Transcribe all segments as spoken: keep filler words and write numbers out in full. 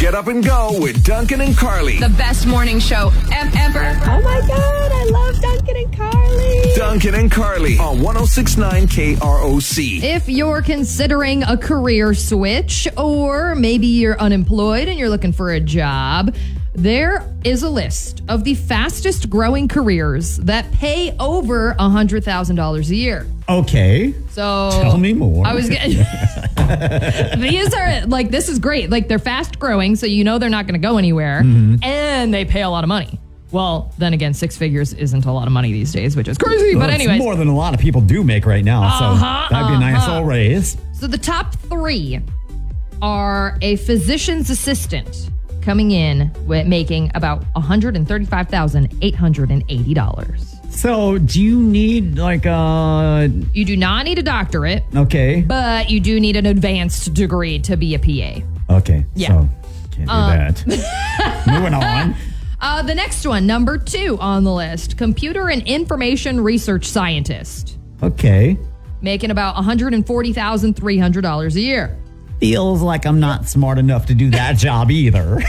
Get up and go with Duncan and Carly. The best morning show ever. Oh my God, I love Duncan and Carly. Duncan and Carly on one oh six point nine K R O C. If you're considering a career switch, or maybe you're unemployed and you're looking for a job, there is a list of the fastest growing careers that pay over one hundred thousand dollars a year. Okay. So tell me more. I was getting these are like, this is great. Like, they're fast growing, so you know they're not going to go anywhere, mm-hmm. and they pay a lot of money. Well, then again, six figures isn't a lot of money these days, which is crazy. Well, but anyway, more than a lot of people do make right now. Uh-huh, so that'd be a nice uh-huh. little raise. So the top three are a physician's assistant, coming in with making about one hundred thirty-five thousand eight hundred eighty dollars. So do you need like a... You do not need a doctorate. Okay. But you do need an advanced degree to be a P A. Okay. Yeah. So can't do um, that. Moving on. Uh, the next one, number two on the list, computer and information research scientist. Okay. Making about one hundred forty thousand three hundred dollars a year. Feels like I'm not smart enough to do that job either.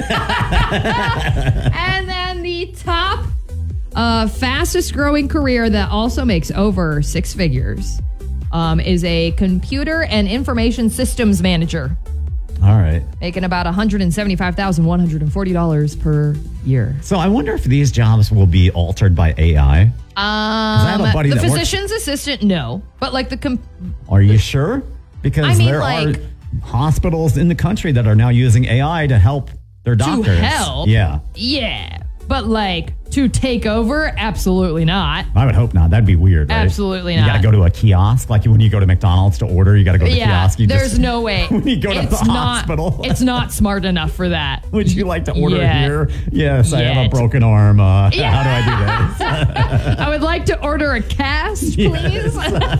And then the top uh, fastest growing career that also makes over six figures um, is a computer and information systems manager. All right. Making about one hundred seventy-five thousand one hundred forty dollars per year. So I wonder if these jobs will be altered by A I. Um, I have a buddy the that physician's works- assistant, no. But like the... Com- Are you sure? Because I mean, there like, are hospitals in the country that are now using A I to help their doctors. To help? Yeah. Yeah. But like, to take over? Absolutely not. I would hope not. That'd be weird, right? Absolutely you not. You got to go to a kiosk. Like when you go to McDonald's to order, you got to go to the Yeah, kiosk. You there's just, no way. When you go to It's the not, hospital. It's not smart enough for that. Would you like to order Yet. here? Yes, I have Yet. a broken arm. Uh, Yeah. How do I do this? I would like to order a cast, Yes. please.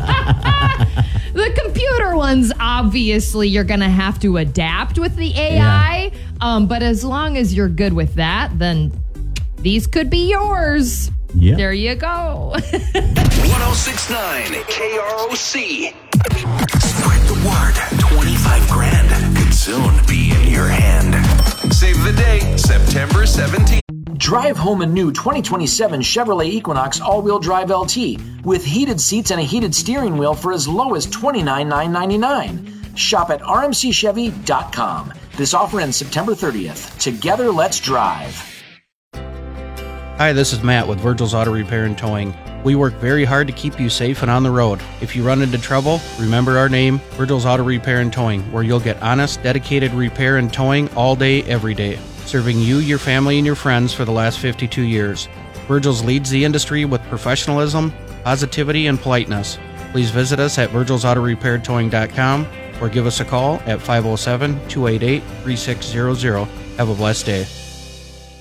The computer ones, obviously, you're going to have to adapt with the A I. Yeah. Um, but as long as you're good with that, then these could be yours. Yeah. There you go. one oh six point nine K R O C. Spread the word. twenty-five grand could soon be in your hand. Save the date, September seventeenth. Drive home a new twenty twenty-seven Chevrolet Equinox all-wheel drive L T with heated seats and a heated steering wheel for as low as twenty-nine thousand nine hundred ninety-nine dollars. Shop at R M C Chevy dot com. This offer ends September thirtieth. Together, let's drive. Hi, this is Matt with Virgil's Auto Repair and Towing. We work very hard to keep you safe and on the road. If you run into trouble, remember our name, Virgil's Auto Repair and Towing, where you'll get honest, dedicated repair and towing all day, every day. Serving you, your family, and your friends for the last fifty-two years. Virgil's leads the industry with professionalism, positivity, and politeness. Please visit us at Virgil's Auto Repair Towing dot com or give us a call at five oh seven, two eight eight, three six zero zero. Have a blessed day.